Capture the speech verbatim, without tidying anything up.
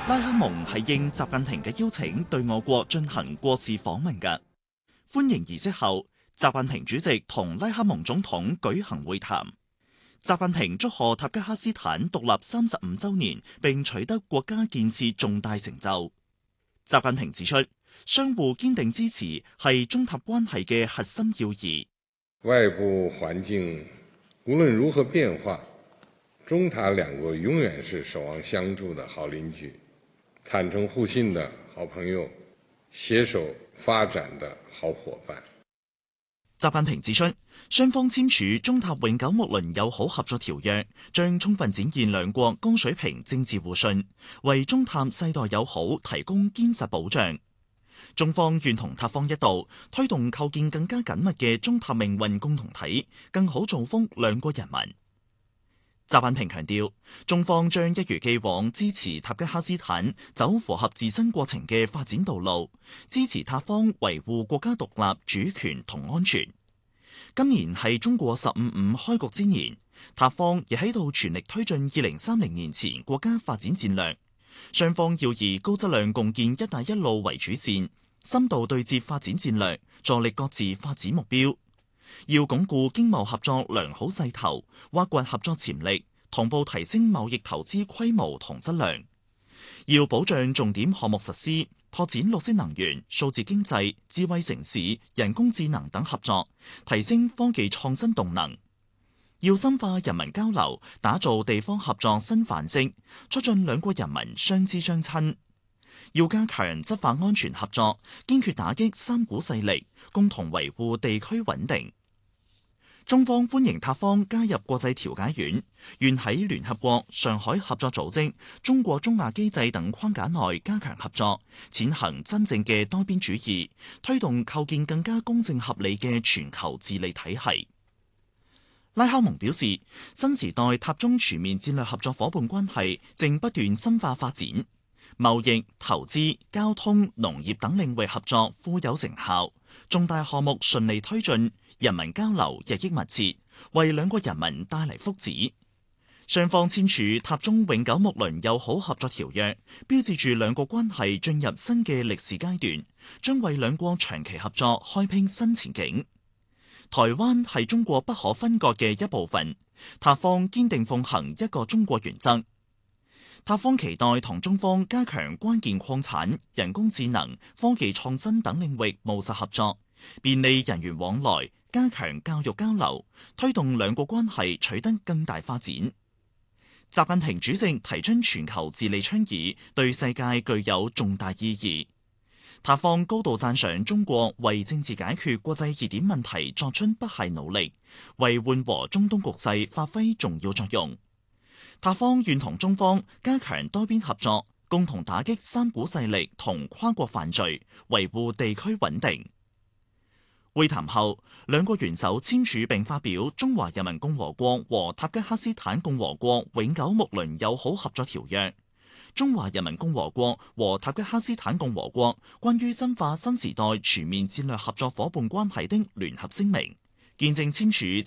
拉克蒙係應習近平嘅邀請對我國進行國事訪問嘅。歡迎儀式後，習近平主席同拉克蒙總統舉行會談。習近平祝賀塔吉克斯坦獨立三十五週年並取得國家建設重大成就。習近平指出，相互堅定支持係中塔關係嘅核心要義。 外部環境無論如何變化，中塔兩國永遠是守望相助的好鄰居，坦誠互信的好朋友，攜手發展的好夥伴。 習近平指出，雙方簽署中塔永久睦鄰友好合作條約，將充分展現兩國高水平政治互信，為中塔世代友好提供堅實保障。中方願同塔方一道，推動構建更加緊密嘅中塔命運共同體，更好造福兩國人民。習近平強調，中方將一如既往支持塔吉克斯坦走符合自身過程嘅發展道路，支持塔方維護國家獨立主權同安全。今年係中國十五五開局之年，塔方亦喺度全力推進二零三零年前國家發展戰略。雙方要以高質量共建「一帶一路」為主線，深度對接發展戰略，助力各自發展目標。要鞏固經貿合作良好勢頭，挖掘合作潛力，同步提升貿易投資規模同質量。要保障重點項目實施，拓展綠色能源、數字經濟、智慧城市、人工智能等合作，提升科技創新動能。要深化人民交流，打造地方合作新範式，促進兩國人民相知相親。要加強執法安全合作，堅決打擊三股勢力，共同維護地區穩定。中方歡迎塔方加入國際調解院，願喺聯合國、上海合作組織、中國中亞機制等框架內加強合作，踐行真正嘅多邊主義，推動構建更加公正合理嘅全球治理體系。拉克蒙表示，新時代塔中全面戰略合作伙伴關係正不斷深化發展，貿易、投資、交通、農業等領域合作富有成效，重大項目順利推進，人民交流日益密切，為兩國人民帶嚟福祉。雙方簽署塔中永久睦鄰友好合作條約，標誌住兩國關係進入新嘅歷史階段，將為兩國長期合作開闢新前景。台灣係中國不可分割嘅一部分，塔方堅定奉行一個中國原則。塔方期待同中方加強關鍵礦產、人工智能、科技創新等領域務實合作，便利人員往來，加強教育交流，推動兩國關係取得更大發展。習近平主席提出全球治理倡議，對世界具有重大意義。塔方高度讚賞中國為政治解決國際熱點問題作出不懈努力，為緩和中東局勢發揮重要作用。塔方願同中方加強多邊合作，共同打擊三股勢力同跨國犯罪，維護地區穩定。會談後，兩國元首簽署並發表《中華人民共和國和塔吉克斯坦共和國永久睦鄰友好合作條約》、《中華人民共和國和塔吉克斯坦共和國關於深化新時代全面戰略合作伙伴關係的聯合聲明》，見證簽署